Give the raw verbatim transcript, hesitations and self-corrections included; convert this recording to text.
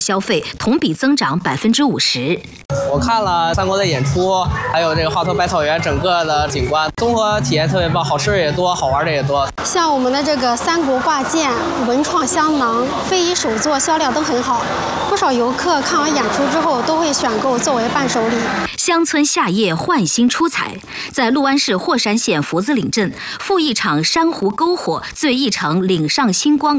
消费同比增长百分之五十。 我看了三国的演出，还有这个华佗百草园整个的景观，综合体验特别棒，好吃的也多，好玩的也多。 像我们的这个三国挂件、文创香囊、非遗手作销量都很好，不少游客看完演出之后都会选购作为伴手礼。 乡村夏夜焕新出彩，在六安市霍山县福子岭镇，赴一场珊瑚篝火，醉一场岭上星光。